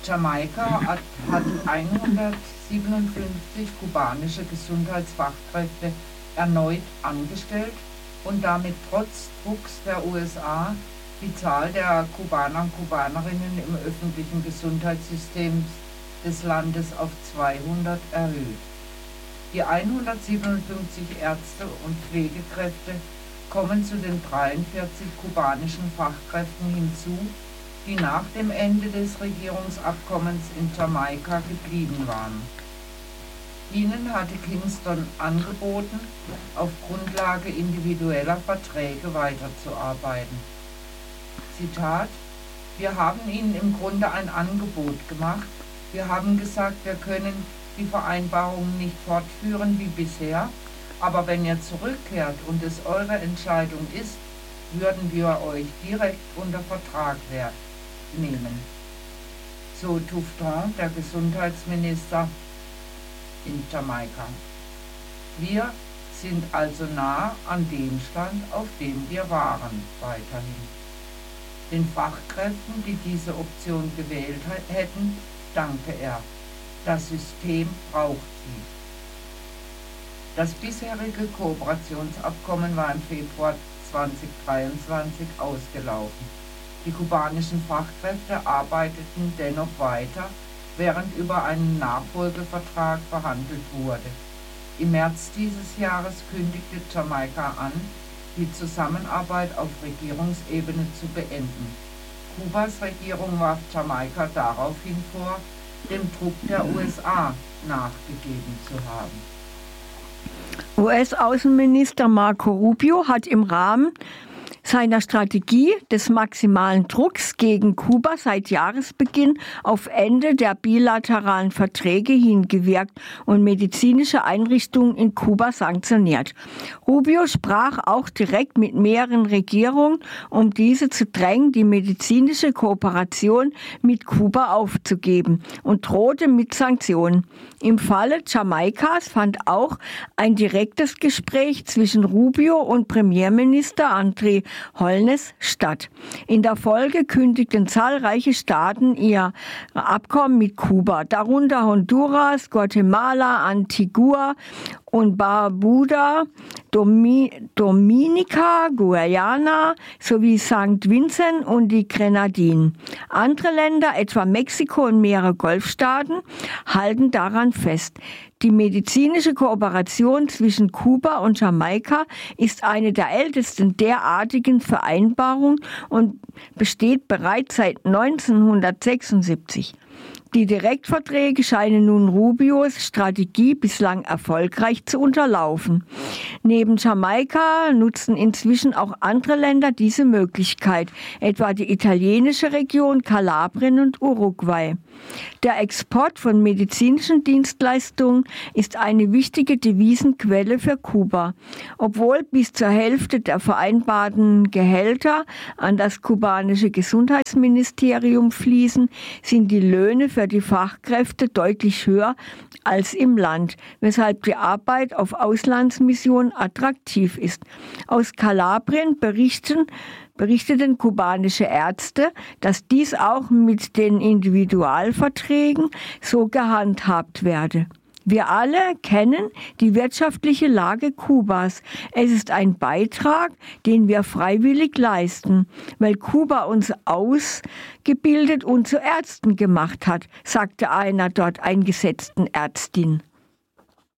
Jamaika hat 157 kubanische Gesundheitsfachkräfte erneut angestellt und damit trotz Drucks der USA die Zahl der Kubaner und Kubanerinnen im öffentlichen Gesundheitssystem des Landes auf 200 erhöht. Die 157 Ärzte und Pflegekräfte kommen zu den 43 kubanischen Fachkräften hinzu, die nach dem Ende des Regierungsabkommens in Jamaika geblieben waren. Ihnen hatte Kingston angeboten, auf Grundlage individueller Verträge weiterzuarbeiten. Zitat: Wir haben Ihnen im Grunde ein Angebot gemacht. Wir haben gesagt, wir können die Vereinbarungen nicht fortführen wie bisher, aber wenn ihr zurückkehrt und es eure Entscheidung ist, würden wir euch direkt unter Vertrag nehmen. So Tufton, der Gesundheitsminister in Jamaika. Wir sind also nah an dem Stand, auf dem wir waren, weiterhin. Den Fachkräften, die diese Option gewählt hätten, dankte er. Das System braucht sie. Das bisherige Kooperationsabkommen war im Februar 2023 ausgelaufen. Die kubanischen Fachkräfte arbeiteten dennoch weiter, während über einen Nachfolgevertrag verhandelt wurde. Im März dieses Jahres kündigte Jamaika an, die Zusammenarbeit auf Regierungsebene zu beenden. Kubas Regierung warf Jamaika daraufhin vor, dem Druck der USA nachgegeben zu haben. US-Außenminister Marco Rubio hat im Rahmen seiner Strategie des maximalen Drucks gegen Kuba seit Jahresbeginn auf Ende der bilateralen Verträge hingewirkt und medizinische Einrichtungen in Kuba sanktioniert. Rubio sprach auch direkt mit mehreren Regierungen, um diese zu drängen, die medizinische Kooperation mit Kuba aufzugeben, und drohte mit Sanktionen. Im Falle Jamaikas fand auch ein direktes Gespräch zwischen Rubio und Premierminister André Holness statt. In der Folge kündigten zahlreiche Staaten ihr Abkommen mit Kuba, darunter Honduras, Guatemala, Antigua und Barbuda, Dominica, Guyana sowie St. Vincent und die Grenadinen. Andere Länder, etwa Mexiko und mehrere Golfstaaten, halten daran fest. Die medizinische Kooperation zwischen Kuba und Jamaika ist eine der ältesten derartigen Vereinbarungen und besteht bereits seit 1976. Die Direktverträge scheinen nun Rubios Strategie bislang erfolgreich zu unterlaufen. Neben Jamaika nutzen inzwischen auch andere Länder diese Möglichkeit, etwa die italienische Region Kalabrien und Uruguay. Der Export von medizinischen Dienstleistungen ist eine wichtige Devisenquelle für Kuba. Obwohl bis zur Hälfte der vereinbarten Gehälter an das kubanische Gesundheitsministerium fließen, sind die Löhne für die Fachkräfte deutlich höher als im Land, weshalb die Arbeit auf Auslandsmissionen attraktiv ist. Aus Kalabrien berichteten kubanische Ärzte, dass dies auch mit den Individualverträgen so gehandhabt werde. Wir alle kennen die wirtschaftliche Lage Kubas. Es ist ein Beitrag, den wir freiwillig leisten, weil Kuba uns ausgebildet und zu Ärzten gemacht hat, sagte einer dort eingesetzten Ärztin.